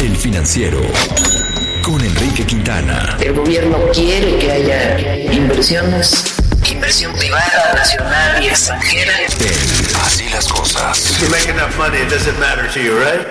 El Financiero, con Enrique Quintana. El gobierno quiere que haya inversión privada, nacional y extranjera. Así las cosas. You make enough money, it doesn't matter to you, right?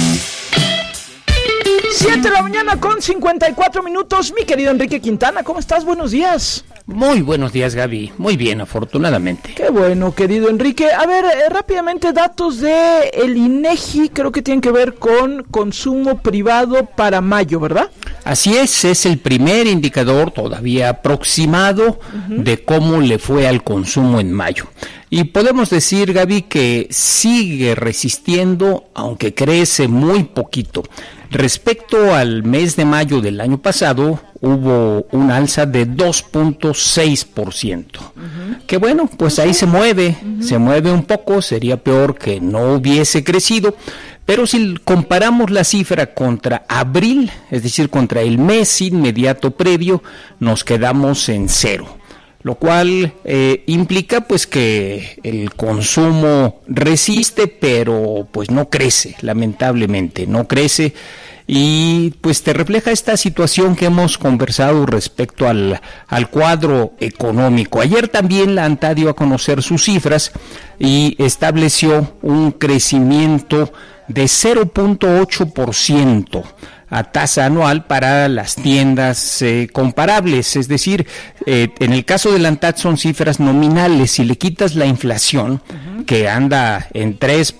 7 de la mañana con 54 minutos. Mi querido Enrique Quintana, ¿cómo estás? Buenos días. Muy buenos días, Gaby. Muy bien, afortunadamente. Qué bueno, querido Enrique. A ver, rápidamente, datos de el INEGI, creo que tienen que ver con consumo privado para mayo, ¿verdad? Así es el primer indicador todavía aproximado de cómo le fue al consumo en mayo. Y podemos decir, Gaby, que sigue resistiendo, aunque crece muy poquito. Respecto al mes de mayo del año pasado, hubo un alza de 2.6%. Que bueno, pues ahí se mueve un poco, sería peor que no hubiese crecido. Pero si comparamos la cifra contra abril, es decir, contra el mes inmediato previo, nos quedamos en cero. Lo cual implica pues que el consumo resiste, pero pues no crece, lamentablemente, no crece. Y pues te refleja esta situación que hemos conversado respecto al cuadro económico. Ayer también la ANTAD dio a conocer sus cifras y estableció un crecimiento de 0.8% a tasa anual para las tiendas comparables, es decir, en el caso de la ANTAD son cifras nominales. Si le quitas la inflación, que anda en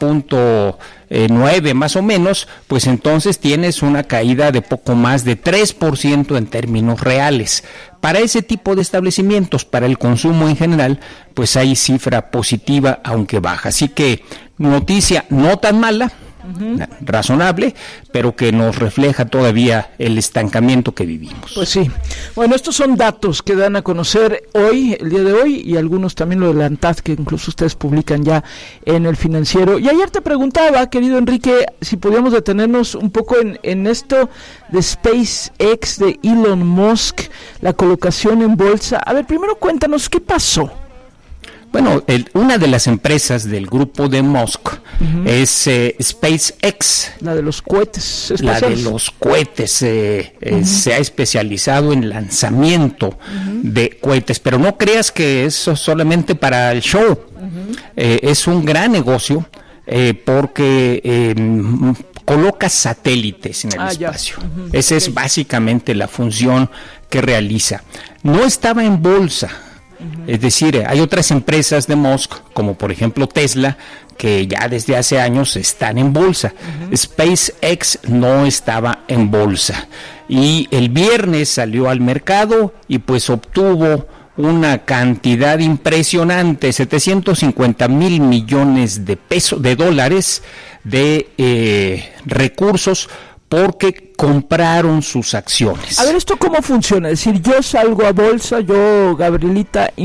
3.9 más o menos, pues entonces tienes una caída de poco más de 3% en términos reales. Para ese tipo de establecimientos, para el consumo en general, pues hay cifra positiva, aunque baja. Así que noticia no tan mala, razonable, pero que nos refleja todavía el estancamiento que vivimos. Pues sí. Bueno, estos son datos que dan a conocer hoy, el día de hoy, y algunos también lo de la ANTAD, que incluso ustedes publican ya en El Financiero. Y ayer te preguntaba, querido Enrique, si podíamos detenernos un poco en esto de SpaceX, de Elon Musk, la colocación en bolsa. A ver, primero cuéntanos, ¿qué pasó? Bueno, una de las empresas del grupo de Musk es SpaceX. La de los cohetes espaciales. La de los cohetes. Se ha especializado en lanzamiento de cohetes. Pero no creas que eso es solamente para el show. Es un gran negocio porque coloca satélites en el espacio. Esa es básicamente la función que realiza. No estaba en bolsa. Es decir, hay otras empresas de Musk, como por ejemplo Tesla, que ya desde hace años están en bolsa. SpaceX no estaba en bolsa. Y el viernes salió al mercado y pues obtuvo una cantidad impresionante, 750,000 millones de dólares de recursos, porque compraron sus acciones. A ver, ¿esto cómo funciona? Es decir, yo salgo a bolsa, yo, Gabrielita,